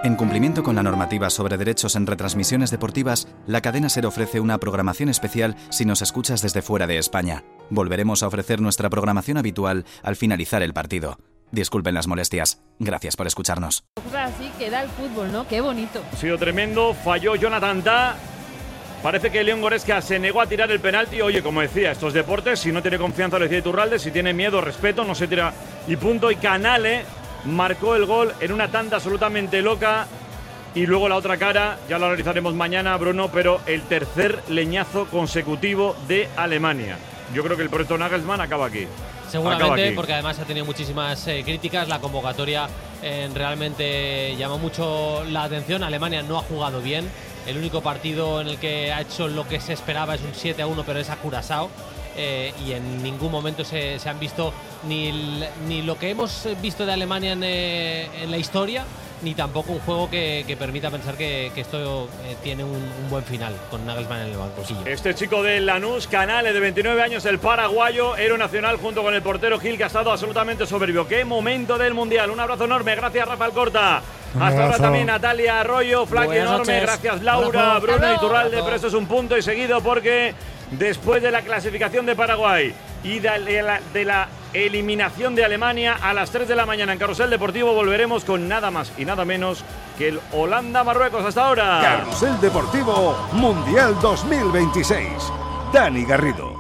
En cumplimiento con la normativa sobre derechos en retransmisiones deportivas, la cadena SER ofrece una programación especial si nos escuchas desde fuera de España. Volveremos a ofrecer nuestra programación habitual al finalizar el partido. Disculpen las molestias. Gracias por escucharnos. Así queda el fútbol, ¿no? Qué bonito. Ha sido tremendo. Falló Jonathan Tah. Parece que León Goresca se negó a tirar el penalti. Oye, como decía, estos deportes, si no tiene confianza, lo decía Iturralde, si tiene miedo, respeto, no se tira y punto. Y Canale marcó el gol en una tanda absolutamente loca. Y luego la otra cara, ya lo analizaremos mañana, Bruno, pero el tercer leñazo consecutivo de Alemania. Yo creo que el proyecto Nagelsmann acaba aquí. Seguramente, porque además ha tenido muchísimas críticas. La convocatoria realmente llama mucho la atención. Alemania no ha jugado bien. El único partido en el que ha hecho lo que se esperaba es un 7-1, pero es a Curazao. Y en ningún momento se han visto ni lo que hemos visto de Alemania en la historia, ni tampoco un juego que permita pensar que esto tiene un buen final con Nagelsmann en el banquillo. Este chico de Lanús, Canale, de 29 años, el paraguayo, héroe nacional, junto con el portero Gil, que ha estado absolutamente soberbio. ¡Qué momento del Mundial! Un abrazo enorme, gracias Rafael Corta. Hasta ahora también Natalia Arroyo, Flaque enorme, noches. Gracias Laura, Bruno Iturralde, pero esto es un punto y seguido porque después de la clasificación de Paraguay y de la eliminación de Alemania, a las 3 de la mañana en Carrusel Deportivo volveremos con nada más y nada menos que el Holanda-Marruecos. Hasta ahora. Carrusel Deportivo Mundial 2026. Dani Garrido.